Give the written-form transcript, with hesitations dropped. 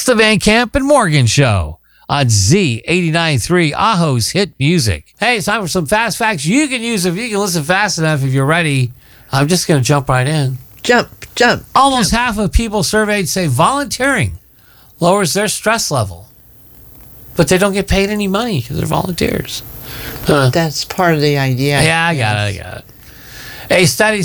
It's the Van Camp and Morgan Show on Z89.3, Aho's Hit Music. Hey, it's time for some fast facts you can use if you can listen fast enough. If you're ready, I'm just going to jump right in. Jump. Almost half of people surveyed say volunteering lowers their stress level. But they don't get paid any money because they're volunteers. That's part of the idea. Yeah, I got it. A study